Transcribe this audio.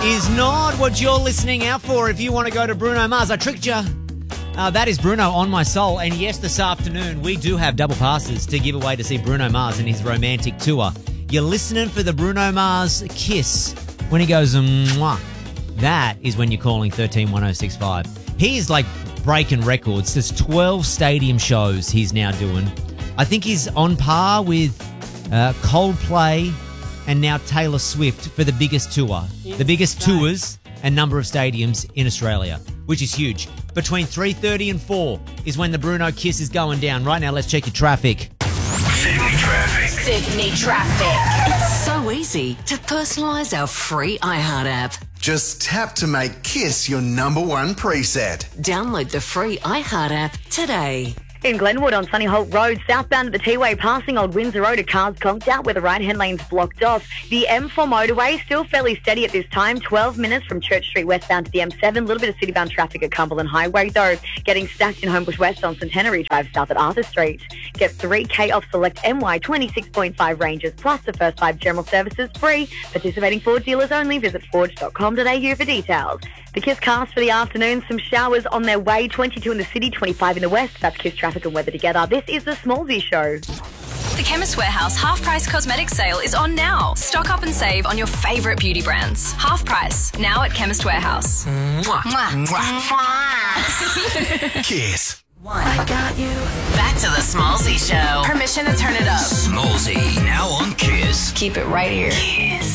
is not what you're listening out for if you want to go to Bruno Mars. I tricked you. That is Bruno on my soul. And yes, this afternoon we do have double passes to give away to see Bruno Mars in his romantic tour. You're listening for the Bruno Mars kiss when he goes, mwah. That is when you're calling 131065. He's like breaking records. There's 12 stadium shows he's now doing. I think he's on par with Coldplay and now Taylor Swift for the biggest tour. The biggest tours and number of stadiums in Australia, which is huge. Between 3:30 and 4 is when the Bruno kiss is going down. Right now, let's check your traffic. Sydney traffic. Sydney traffic. It's so easy to personalise our free iHeart app. Just tap to make Kiss your number one preset. Download the free iHeart app today. In Glenwood on Sunny Holt Road, southbound at the T-Way, passing Old Windsor Road, a car's conked out where the right-hand lane's blocked off. The M4 motorway still fairly steady at this time, 12 minutes from Church Street westbound to the M7. A little bit of city-bound traffic at Cumberland Highway, though. Getting stacked in Homebush West on Centenary Drive south at Arthur Street. Get 3K off select MY 26.5 ranges, plus the first 5 general services free. Participating Ford dealers only. Visit Ford.com.au for details. The Kiss cast for the afternoon. Some showers on their way. 22 in the city, 25 in the west. That's Kiss traffic and weather together. This is the Smallsy Show. The Chemist Warehouse half-price cosmetics sale is on now. Stock up and save on your favourite beauty brands. Half price, now at Chemist Warehouse. Kiss. I got you. Back to the Smallsy Show. Permission to turn it up. Smallsy, now on Kiss. Keep it right here.